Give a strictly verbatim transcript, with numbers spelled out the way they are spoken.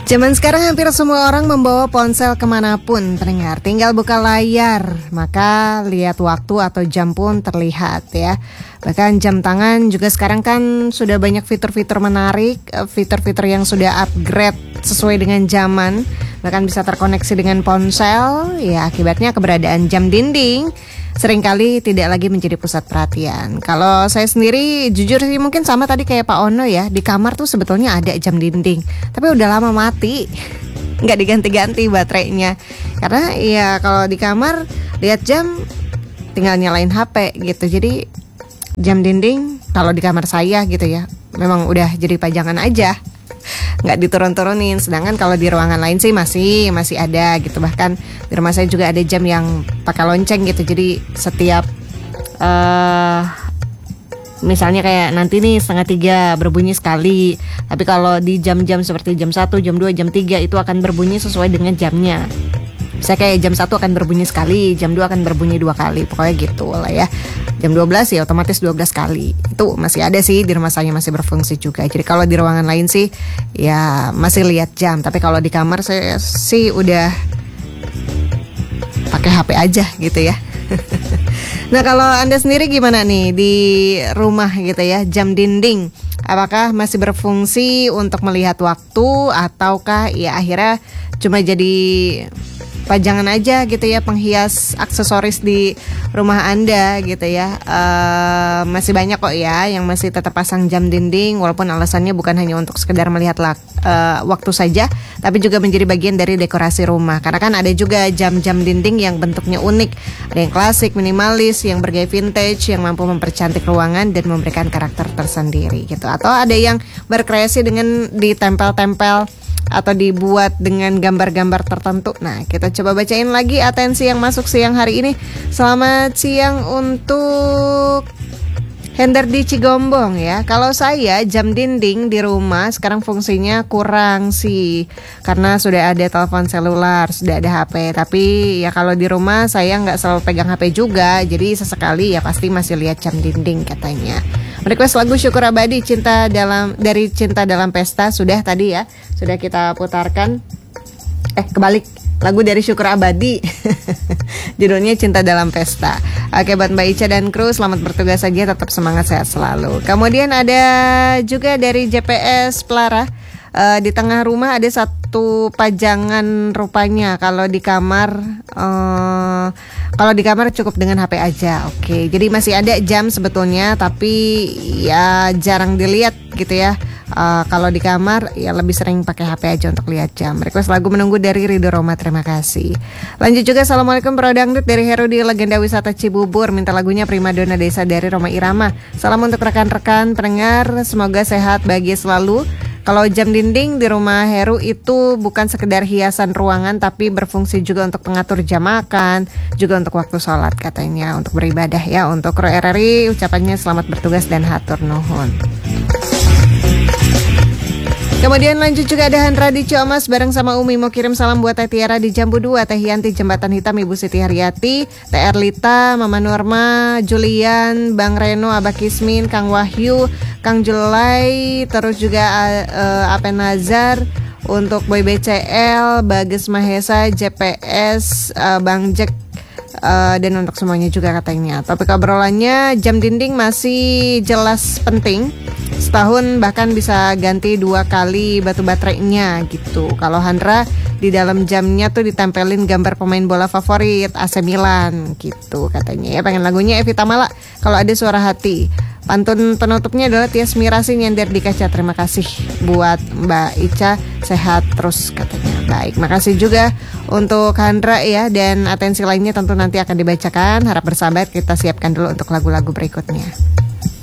Zaman sekarang hampir semua orang membawa ponsel kemanapun, pendengar. Tinggal buka layar, maka lihat waktu atau jam pun terlihat ya. Bahkan jam tangan juga sekarang kan sudah banyak fitur-fitur menarik, fitur-fitur yang sudah upgrade sesuai dengan zaman. Bahkan bisa terkoneksi dengan ponsel, ya akibatnya keberadaan jam dinding seringkali tidak lagi menjadi pusat perhatian. Kalau saya sendiri jujur sih mungkin sama tadi kayak Pak Ono ya. Di kamar tuh sebetulnya ada jam dinding, tapi udah lama mati, nggak diganti-ganti baterainya. Karena ya kalau di kamar lihat jam tinggal nyalain H P gitu. Jadi jam dinding kalau di kamar saya gitu ya memang udah jadi pajangan aja, nggak diturun-turunin. Sedangkan kalau di ruangan lain sih masih masih ada gitu. Bahkan di rumah saya juga ada jam yang pakai lonceng gitu. Jadi setiap uh, misalnya kayak nanti nih setengah tiga berbunyi sekali. Tapi kalau di jam-jam seperti jam satu, jam dua, jam tiga itu akan berbunyi sesuai dengan jamnya. Saya kayak jam satu akan berbunyi sekali, jam dua akan berbunyi dua kali. Pokoknya gitu lah ya. Jam dua belas ya otomatis dua belas kali. Itu masih ada sih di rumah saya, masih berfungsi juga. Jadi kalau di ruangan lain sih ya masih lihat jam. Tapi kalau di kamar saya sih udah pakai H P aja gitu ya. Nah kalau Anda sendiri gimana nih di rumah gitu ya, jam dinding apakah masih berfungsi untuk melihat waktu ataukah ya akhirnya cuma jadi pajangan aja gitu ya, penghias aksesoris di rumah Anda gitu ya. uh, Masih banyak kok ya yang masih tetap pasang jam dinding, walaupun alasannya bukan hanya untuk sekedar melihat lak, uh, waktu saja, tapi juga menjadi bagian dari dekorasi rumah. Karena kan ada juga jam-jam dinding yang bentuknya unik. Ada yang klasik, minimalis, yang bergaya vintage, yang mampu mempercantik ruangan dan memberikan karakter tersendiri gitu. Atau ada yang berkreasi dengan ditempel-tempel atau dibuat dengan gambar-gambar tertentu. Nah, kita coba bacain lagi atensi yang masuk siang hari ini. Selamat siang untuk Hender di Cigombong ya. Kalau saya jam dinding di rumah sekarang fungsinya kurang sih, karena sudah ada telepon selular, sudah ada H P. Tapi ya kalau di rumah saya nggak selalu pegang H P juga, jadi sesekali ya pasti masih lihat jam dinding katanya. Request lagu Syukur Abadi Cinta dalam dari Cinta Dalam Pesta sudah tadi ya, sudah kita putarkan. Eh kebalik, lagu dari Syukur Abadi judulnya Cinta Dalam Pesta. Oke, buat Mbak Ica dan kru selamat bertugas saja, tetap semangat, sehat selalu. Kemudian ada juga dari J P S Pelara. Uh, di tengah rumah ada satu pajangan rupanya. Kalau di kamar uh, Kalau di kamar cukup dengan H P aja. Oke, jadi masih ada jam sebetulnya, tapi ya jarang dilihat gitu ya. Uh, kalau di kamar ya lebih sering pakai H P aja untuk lihat jam. Request lagu Menunggu dari Ridho Roma, terima kasih. Lanjut juga Assalamualaikum Bro Dangdut dari Heru di Legenda Wisata Cibubur. Minta lagunya Primadona Desa dari Roma Irama. Salam untuk rekan-rekan pendengar, semoga sehat bahagia selalu. Kalau jam dinding di rumah Heru itu bukan sekedar hiasan ruangan, tapi berfungsi juga untuk pengatur jam makan, juga untuk waktu sholat katanya, untuk beribadah ya. Untuk Kru R R I ucapannya selamat bertugas dan hatur nuhun. Kemudian lanjut juga ada Hendra di Ciomas bareng sama Umi mau kirim salam buat Teh Tiara di Jambu dua, Teh Yanti Jembatan Hitam, Ibu Siti Haryati, Teh Erlita, Mama Norma, Julian, Bang Reno, Abah Kismin, Kang Wahyu, Kang Julai, terus juga uh, Apen Nazar, untuk Boy B C L, Bages Mahesa, J P S, uh, Bang Jack, uh, dan untuk semuanya juga katanya. Topik obrolannya jam dinding masih jelas penting. Setahun bahkan bisa ganti dua kali batu baterainya gitu. Kalau Handra di dalam jamnya tuh ditempelin gambar pemain bola favorit A C Milan gitu katanya ya. Pengen lagunya Evita Mala Kalau Ada Suara Hati. Pantun penutupnya adalah Tias Mirasi Nyender di Kaca. Terima kasih buat Mbak Ica, sehat terus katanya. Baik, makasih juga untuk Handra ya. Dan atensi lainnya tentu nanti akan dibacakan. Harap bersabar, kita siapkan dulu untuk lagu-lagu berikutnya.